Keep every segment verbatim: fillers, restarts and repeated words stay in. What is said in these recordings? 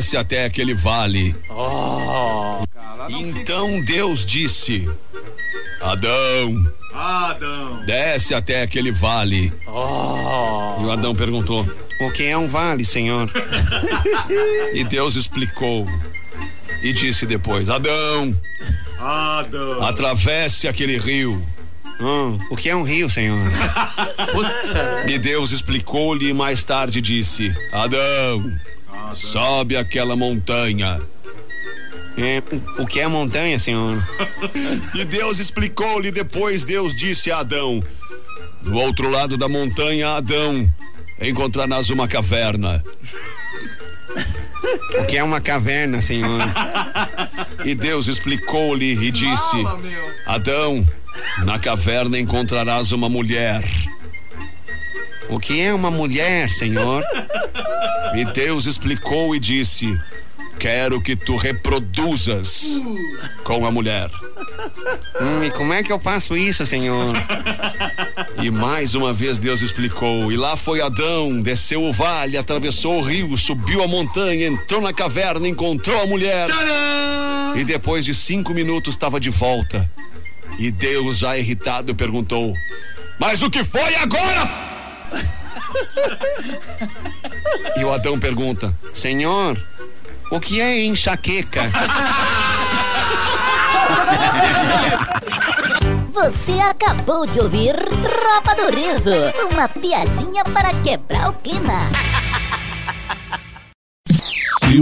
desce até aquele vale. Oh. Então Deus disse: Adão, Adão, desce até aquele vale. Oh. E o Adão perguntou: o que é um vale, Senhor? E Deus explicou e disse depois: Adão, Adão, atravesse aquele rio. Hum, o que é um rio, Senhor? E Deus explicou-lhe e mais tarde disse: Adão, Adão, sobe aquela montanha. É, o que é montanha, Senhor? E Deus explicou-lhe depois. Deus disse a Adão: do outro lado da montanha, Adão, encontrarás uma caverna. O que é uma caverna, Senhor? E Deus explicou-lhe e disse: Adão, na caverna encontrarás uma mulher. O que é uma mulher, Senhor? E Deus explicou e disse: quero que tu reproduzas com a mulher. Hum, e como é que eu faço isso, Senhor? E mais uma vez Deus explicou. E lá foi Adão, desceu o vale, atravessou o rio, subiu a montanha, entrou na caverna, encontrou a mulher. Tcharam! E depois de cinco minutos estava de volta. E Deus, já irritado, perguntou: mas o que foi agora? E o Adão pergunta: Senhor, o que é enxaqueca? Você acabou de ouvir Tropa do Riso, uma piadinha para quebrar o clima. Seu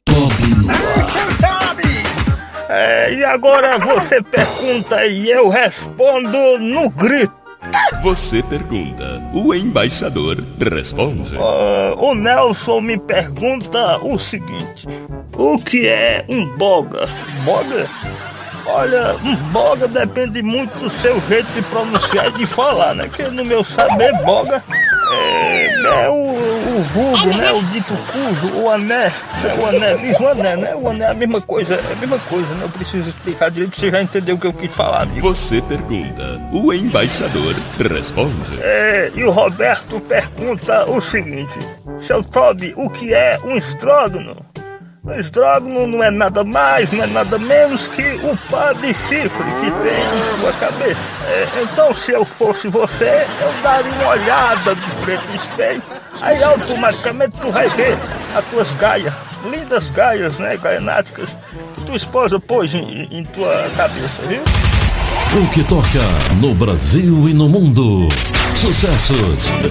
Toby. É, e agora você pergunta e eu respondo no grito. Você pergunta, o embaixador responde. Uh, o Nelson me pergunta o seguinte: o que é um boga? Boga? Olha, um boga depende muito do seu jeito de pronunciar e de falar, né? Que no meu saber, boga é, é o, o vulgo, né? O dito cujo, o ané, né? O ané, diz o ané, né? O ané é a mesma coisa, é a mesma coisa, né? Eu preciso explicar direito que você já entendeu o que eu quis falar, amigo. Você pergunta, o embaixador responde. É, e o Roberto pergunta o seguinte: seu Toby, o que é um estrógono? O estrógono não é nada mais, não é nada menos que o par de chifre que tem em sua cabeça. É, então, se eu fosse você, eu daria uma olhada de frente ao espelho, aí automaticamente tu vai ver as tuas gaias, lindas gaias, né, gaianáticas, que tua esposa pôs em, em tua cabeça, viu? O que toca no Brasil e no mundo. Sucessos